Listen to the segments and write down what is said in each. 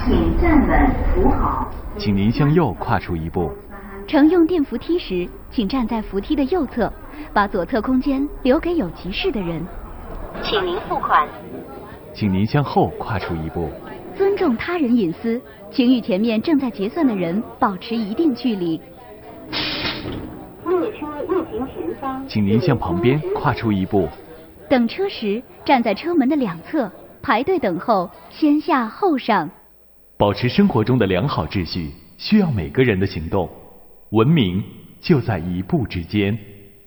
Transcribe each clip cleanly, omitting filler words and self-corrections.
请站稳扶好。 请您向右跨出一步。 乘用电扶梯时，请站在扶梯的右侧，把左侧空间留给有急事的人。 请您付款。 请您向后跨出一步。 尊重他人隐私，请与前面正在结算的人保持一定距离。 列车运行前方， 请您向旁边跨出一步。 等车时，站在车门的两侧，排队等候，先下后上。 保持生活中的良好秩序，需要每个人的行动。文明就在一步之间。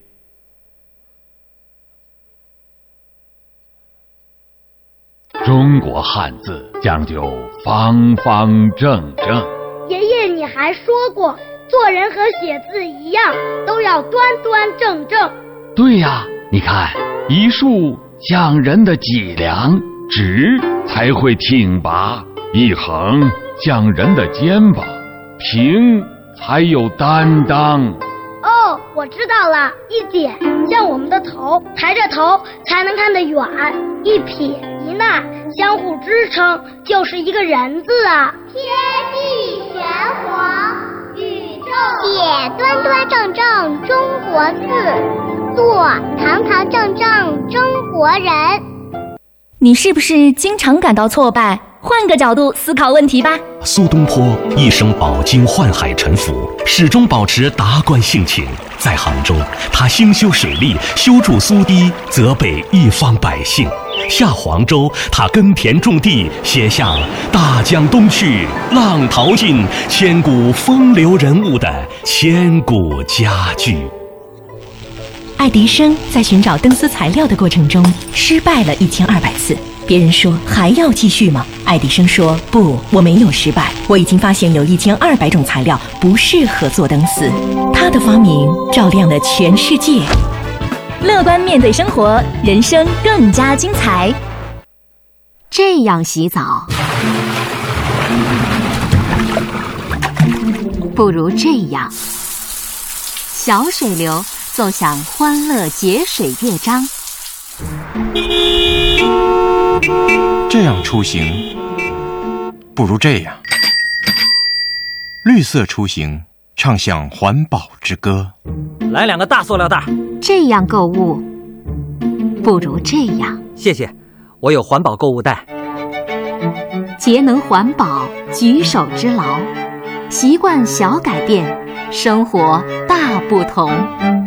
中国汉字讲究方方正正。 爷爷，你还说过，做人和写字一样，都要端端正正。 对呀，你看，一竖讲人的脊梁，直才会挺拔；一横讲人的肩膀，平才有担当。 哦，我知道了，一点像我们的头，抬着头才能看得远；一撇一捺相互支撑，就是一个人字啊。 天地玄黄，宇宙写端端正正中国字，做堂堂正正中国人。 你是不是经常感到挫败？换个角度思考问题吧。 苏东坡一生饱经宦海沉浮，始终保持达观性情。在杭州，他兴修水利，修筑苏堤，责备一方百姓；下黄州，他耕田种地，写下“大江东去，浪淘尽，千古风流人物”的千古佳句。 爱迪生在寻找灯丝材料的过程中失败了1200次。别人说还要继续吗？爱迪生说不，我没有失败，我已经发现有1200种材料不适合做灯丝。他的发明照亮了全世界。乐观面对生活，人生更加精彩。这样洗澡，不如这样。小水流奏响欢乐节水乐章。 这样出行，不如这样。绿色出行，唱响环保之歌。 来2个大塑料袋。 这样购物，不如这样。 谢谢，我有环保购物袋。 节能环保，举手之劳，习惯小改变，生活大不同。